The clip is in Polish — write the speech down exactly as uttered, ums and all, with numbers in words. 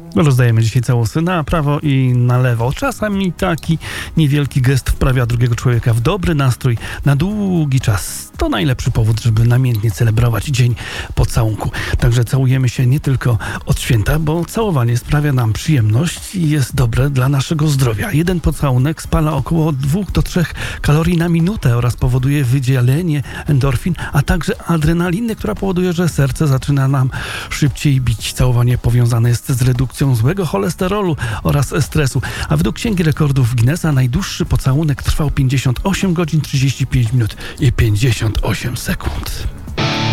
Rozdajemy dzisiaj całusy na prawo i na lewo. Czasami taki niewielki gest wprawia drugiego człowieka w dobry nastrój na długi czas. To najlepszy powód, żeby namiętnie celebrować dzień pocałunku. Także całujemy się nie tylko od święta, bo całowanie sprawia nam przyjemność i jest dobre dla naszego zdrowia. Jeden pocałunek spala około dwóch do trzech kalorii na minutę oraz powoduje wydzielenie endorfin, a także adrenaliny, która powoduje, że serce zaczyna nam szybciej bić. Całowanie powiązane jest z redukcją złego cholesterolu oraz stresu. A według Księgi Rekordów Guinnessa najdłuższy pocałunek trwał pięćdziesiąt osiem godzin, trzydzieści pięć minut i pięćdziesiąt osiem sekund.